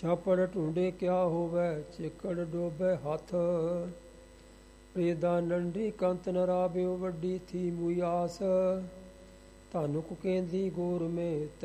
ਛਾਪੜ ਢੂੰਡੇ ਕਿਆ ਹੋਵੇ, ਚਿੱਕੜ ਡੋਬੇ ਹੱਥ। ਪ੍ਰੇਦਾ ਨੰਢੀ ਕੰਤ ਨ ਰਾਬਿਓ, ਵੱਡੀ ਥੀ ਮੁਈ ਆਸ। ਧਨ ਕੁਕੇਂਦੀ ਗੋਰ ਮੇ